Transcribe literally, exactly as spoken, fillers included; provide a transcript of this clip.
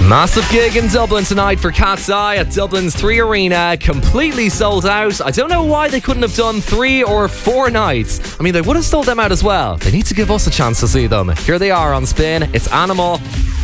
Massive gig in Dublin tonight for Cat's Eye at Dublin's Three Arena. Completely sold out. I don't know why they couldn't have done three or four nights. I mean, they would have sold them out as well. They need to give us a chance to see them. Here they are on Spin. It's Animal.